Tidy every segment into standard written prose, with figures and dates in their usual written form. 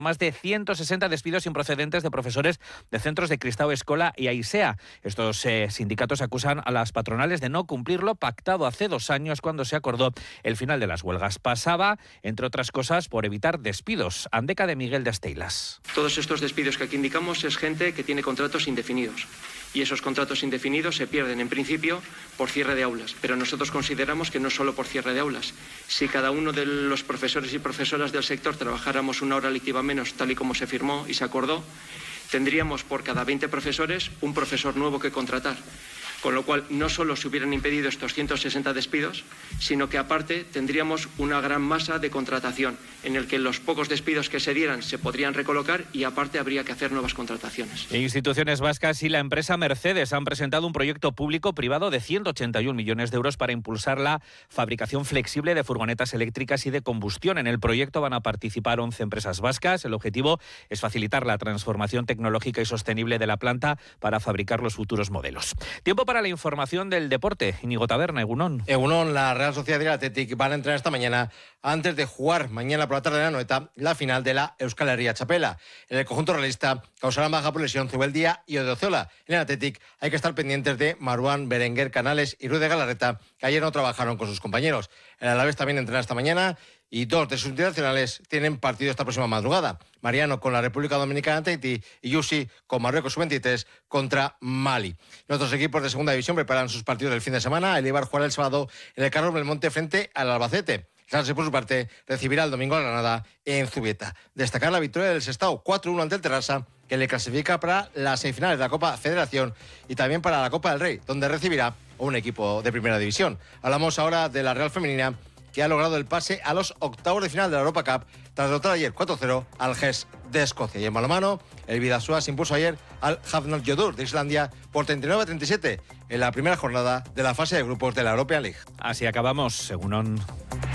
más de 160 despidos improcedentes de profesores de centros de Cristau Escola y Aisea. Estos sindicatos acusan a las patronales de no cumplir lo pactado hace 2 años cuando se acordó el final de las huelgas. Pasaba, entre otras cosas, por evitar despidos. Andeca de Miguel de Esteilas. Todos estos despidos que aquí indicamos es gente que tiene contratos indefinidos. Y esos contratos indefinidos se pierden en principio por cierre de aulas. Pero nosotros consideramos que no solo por cierre de aulas. Si cada uno de los profesores y profesoras del sector trabajáramos 1 hora lectiva menos, tal y como se firmó y se acordó, tendríamos por cada 20 profesores un profesor nuevo que contratar. Con lo cual, no solo se hubieran impedido estos 160 despidos, sino que aparte tendríamos una gran masa de contratación, en el que los pocos despidos que se dieran se podrían recolocar y aparte habría que hacer nuevas contrataciones. Instituciones vascas y la empresa Mercedes han presentado un proyecto público-privado de 181 millones de euros para impulsar la fabricación flexible de furgonetas eléctricas y de combustión. En el proyecto van a participar 11 empresas vascas. El objetivo es facilitar la transformación tecnológica y sostenible de la planta para fabricar los futuros modelos. Tiempo para la información del deporte. Íñigo Taberna, Egunon. Egunon, la Real Sociedad y el Athletic van a entrenar esta mañana antes de jugar mañana por la tarde en Anoeta la final de la Euskal Herria Txapela. En el conjunto realista causarán baja por lesión Zubeldía y Odriozola. En el Athletic hay que estar pendientes de Marouane, Berenguer, Canales y Ruiz de Galarreta, que ayer no trabajaron con sus compañeros. El Alavés también entrena esta mañana y 2 de sus internacionales tienen partido esta próxima madrugada. Mariano con la República Dominicana ante Haití y Yusi con Marruecos Sub-23 contra Mali. Nuestros equipos de segunda división preparan sus partidos del fin de semana. El Eibar jugará el sábado en el Carlos Belmonte frente al Albacete. Sanse, por su parte, recibirá el domingo a Granada en Zubieta. Destacar la victoria del Sestao 4-1 ante el Terrassa, que le clasifica para las semifinales de la Copa Federación y también para la Copa del Rey, donde recibirá a un equipo de primera división. Hablamos ahora de la Real Femenina, que ha logrado el pase a los octavos de final de la Europa Cup tras derrotar ayer 4-0 al GES de Escocia. Y en balonmano, el Vidasoa se impuso ayer al Hafnarfjordur de Islandia por 39-37 en la primera jornada de la fase de grupos de la European League. Así acabamos, según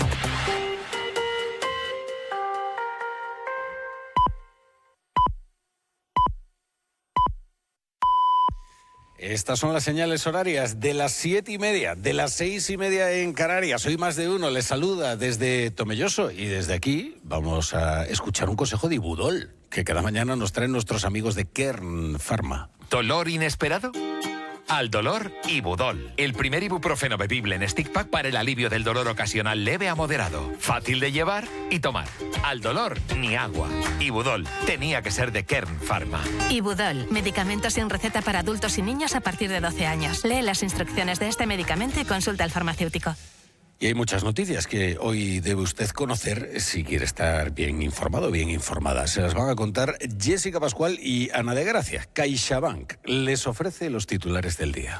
Estas son las señales horarias de las 7:30, de las 6:30 en Canarias. Hoy Más de Uno les saluda desde Tomelloso y desde aquí vamos a escuchar un consejo de Ibudol que cada mañana nos traen nuestros amigos de Kern Pharma. ¿Dolor inesperado? Al dolor, Ibudol. El primer ibuprofeno bebible en stick pack para el alivio del dolor ocasional leve a moderado. Fácil de llevar y tomar. Al dolor, ni agua. Ibudol. Tenía que ser de Kern Pharma. Ibudol. Medicamento sin receta para adultos y niños a partir de 12 años. Lee las instrucciones de este medicamento y consulta al farmacéutico. Y hay muchas noticias que hoy debe usted conocer si quiere estar bien informado, bien informada. Se las van a contar Jessica Pascual y Ana de Gracia. CaixaBank les ofrece los titulares del día.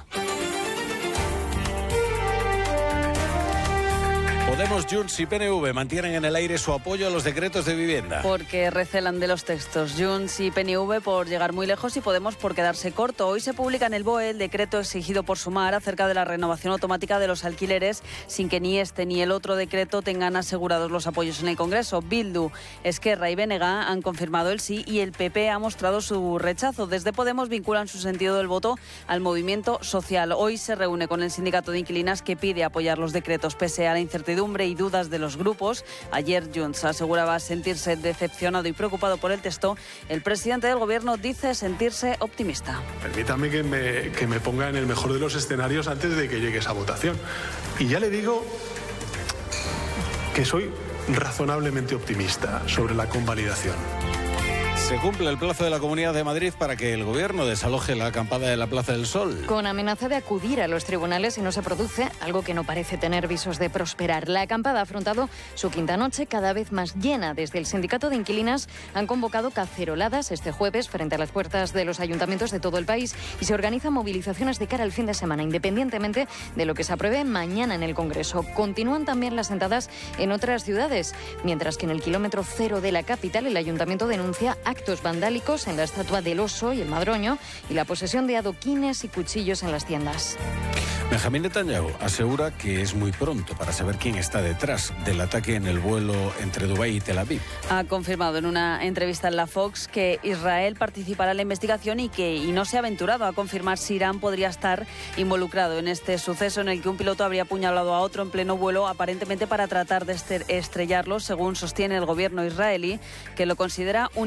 Podemos, Junts y PNV mantienen en el aire su apoyo a los decretos de vivienda. Porque recelan de los textos. Junts y PNV por llegar muy lejos y Podemos por quedarse corto. Hoy se publica en el BOE el decreto exigido por Sumar acerca de la renovación automática de los alquileres sin que ni este ni el otro decreto tengan asegurados los apoyos en el Congreso. Bildu, Esquerra y BNG han confirmado el sí y el PP ha mostrado su rechazo. Desde Podemos vinculan su sentido del voto al movimiento social. Hoy se reúne con el sindicato de inquilinas que pide apoyar los decretos pese a la incertidumbre y dudas de los grupos. Ayer Junts aseguraba sentirse decepcionado y preocupado por el texto. El presidente del gobierno dice sentirse optimista. Permítame que me ponga en el mejor de los escenarios antes de que llegue esa votación. Y ya le digo que soy razonablemente optimista sobre la convalidación. Se cumple el plazo de la Comunidad de Madrid para que el gobierno desaloje la acampada de la Plaza del Sol. Con amenaza de acudir a los tribunales si no se produce, algo que no parece tener visos de prosperar. La acampada ha afrontado su quinta noche cada vez más llena. Desde el sindicato de inquilinas han convocado caceroladas este jueves frente a las puertas de los ayuntamientos de todo el país y se organizan movilizaciones de cara al fin de semana, independientemente de lo que se apruebe mañana en el Congreso. Continúan también las sentadas en otras ciudades, mientras que en el kilómetro cero de la capital el ayuntamiento denuncia actos vandálicos en la estatua del oso y el madroño y la posesión de adoquines y cuchillos en las tiendas. Benjamín Netanyahu asegura que es muy pronto para saber quién está detrás del ataque en el vuelo entre Dubái y Tel Aviv. Ha confirmado en una entrevista en la Fox que Israel participará en la investigación y no se ha aventurado a confirmar si Irán podría estar involucrado en este suceso en el que un piloto habría apuñalado a otro en pleno vuelo, aparentemente para tratar de estrellarlo, según sostiene el gobierno israelí, que lo considera un